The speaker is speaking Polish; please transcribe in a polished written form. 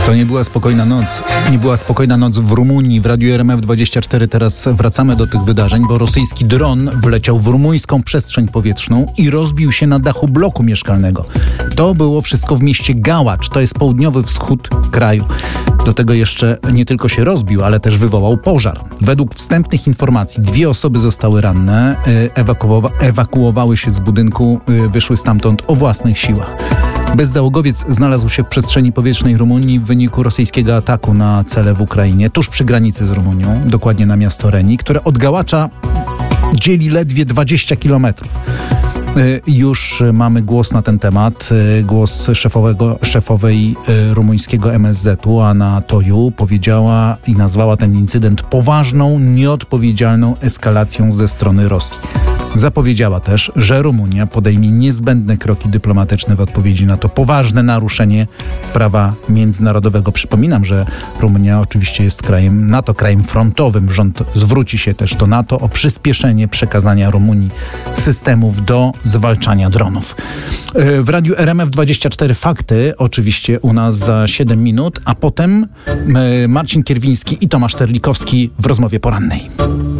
To nie była spokojna noc. Nie była spokojna noc w Rumunii. W Radiu RMF24 teraz wracamy do tych wydarzeń, bo rosyjski dron wleciał w rumuńską przestrzeń powietrzną i rozbił się na dachu bloku mieszkalnego. To było wszystko w mieście Gałacz. To jest południowy wschód kraju. Do tego jeszcze nie tylko się rozbił, ale też wywołał pożar. Według wstępnych informacji 2 osoby zostały ranne, ewakuowały się z budynku, wyszły stamtąd o własnych siłach. Bezzałogowiec znalazł się w przestrzeni powietrznej Rumunii w wyniku rosyjskiego ataku na cele w Ukrainie, tuż przy granicy z Rumunią, dokładnie na miasto Reni, które od Gałacza dzieli ledwie 20 kilometrów. Już mamy głos na ten temat. Głos szefowej rumuńskiego MSZ-u, Anna Toiu, powiedziała i nazwała ten incydent poważną, nieodpowiedzialną eskalacją ze strony Rosji. Zapowiedziała też, że Rumunia podejmie niezbędne kroki dyplomatyczne w odpowiedzi na to poważne naruszenie prawa międzynarodowego. Przypominam, że Rumunia oczywiście jest krajem NATO, krajem frontowym. Rząd zwróci się też do NATO o przyspieszenie przekazania Rumunii systemów do zwalczania dronów. W Radiu RMF24 fakty, oczywiście u nas za 7 minut, a potem Marcin Kierwiński i Tomasz Terlikowski w rozmowie porannej.